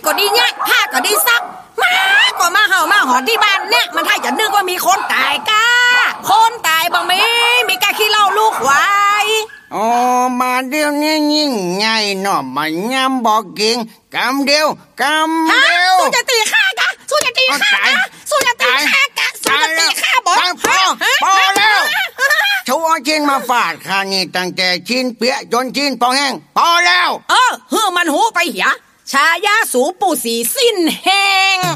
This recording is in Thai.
ก็ดีเนี่ยผ้าก็ดีซักมาก็มาเห่ามาหอนที่บ้านเนี่ยมันถ้าจะนึกว่ามีคนตายก้าคนตายบ่มีกะขี้เล่าลูกควายอ๋อมาเดียวนี้ยิ่งใหญ่เนาะมันย้ำบอกกิงกำเดียวสู้จะตีข้ากะสู้จะตีข้ากะสู้จะตีข้ากะสู้จะตีข้าบอกพอแล้วชัวชินมาฟาดข้านี่ตั้งแต่ชินเปียจนชินพอแห้งพอแล้วเฮือมันหูไปเหียชายาสูปู่สีสิ้นแหง